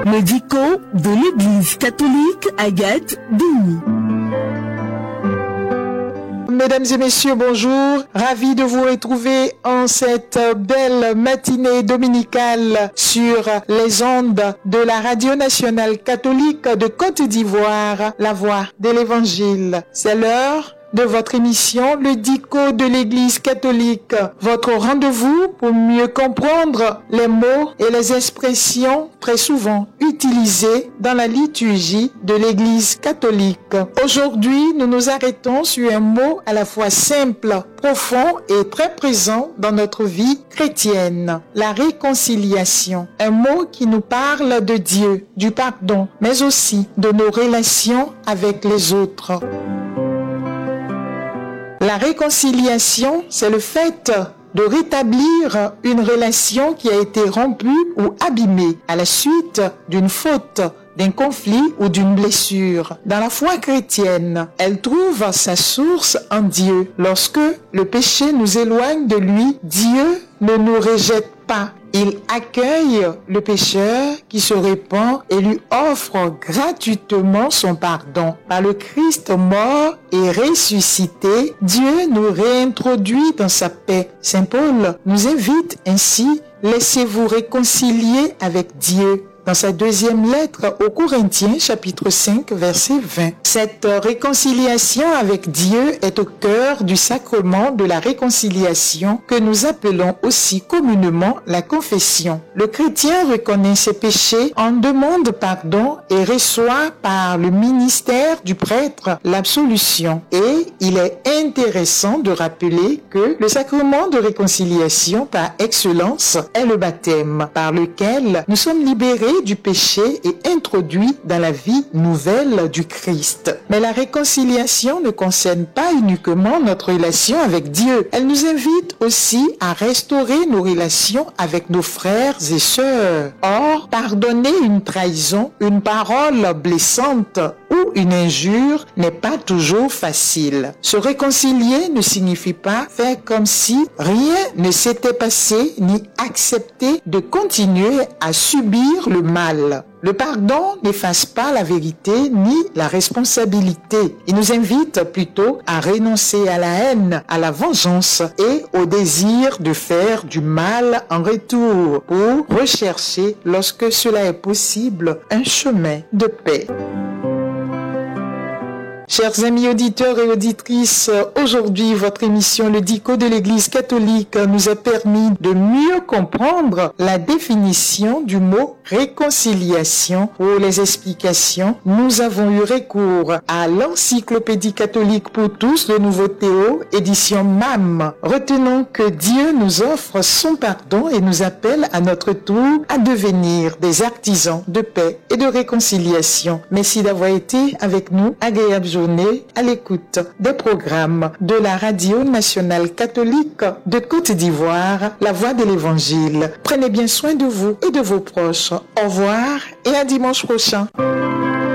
Le dico de l'Église catholique Agathe Bini. Mesdames et messieurs, bonjour. Ravi de vous retrouver en cette belle matinée dominicale sur les ondes de la Radio nationale catholique de Côte d'Ivoire, la voix de l'Évangile. C'est l'heure de votre émission, le dico de l'Église catholique, votre rendez-vous pour mieux comprendre les mots et les expressions très souvent utilisées dans la liturgie de l'Église catholique. Aujourd'hui, nous nous arrêtons sur un mot à la fois simple, profond et très présent dans notre vie chrétienne, la réconciliation. Un mot qui nous parle de Dieu, du pardon, mais aussi de nos relations avec les autres. La réconciliation, c'est le fait de rétablir une relation qui a été rompue ou abîmée à la suite d'une faute, d'un conflit ou d'une blessure. Dans la foi chrétienne, elle trouve sa source en Dieu. Lorsque le péché nous éloigne de lui, Dieu ne nous rejette pas. Il accueille le pécheur qui se répand et lui offre gratuitement son pardon. Par le Christ mort et ressuscité, Dieu nous réintroduit dans sa paix. Saint Paul nous invite ainsi, laissez-vous réconcilier avec Dieu. Dans sa deuxième lettre aux Corinthiens, chapitre 5, verset 20. Cette réconciliation avec Dieu est au cœur du sacrement de la réconciliation que nous appelons aussi communément la confession. Le chrétien reconnaît ses péchés, en demande pardon et reçoit par le ministère du prêtre l'absolution. Et il est intéressant de rappeler que le sacrement de réconciliation par excellence est le baptême, par lequel nous sommes libérés du péché et introduit dans la vie nouvelle du Christ. Mais la réconciliation ne concerne pas uniquement notre relation avec Dieu. Elle nous invite aussi à restaurer nos relations avec nos frères et sœurs. Or, pardonner une trahison, une parole blessante ou une injure n'est pas toujours facile. Se réconcilier ne signifie pas faire comme si rien ne s'était passé ni accepter de continuer à subir le mal. Le pardon n'efface pas la vérité ni la responsabilité. Il nous invite plutôt à renoncer à la haine, à la vengeance et au désir de faire du mal en retour pour rechercher, lorsque cela est possible, un chemin de paix. Chers amis auditeurs et auditrices, aujourd'hui votre émission Le Dico de l'Église catholique nous a permis de mieux comprendre la définition du mot réconciliation. Pour les explications, nous avons eu recours à l'Encyclopédie catholique pour tous, le Nouveau Théo, édition MAM. Retenons que Dieu nous offre son pardon et nous appelle à notre tour à devenir des artisans de paix et de réconciliation. Merci d'avoir été avec nous. Agréable journée à l'écoute des programmes de la Radio nationale catholique de Côte d'Ivoire, la voix de l'Évangile. Prenez bien soin de vous et de vos proches. Au revoir et à dimanche prochain.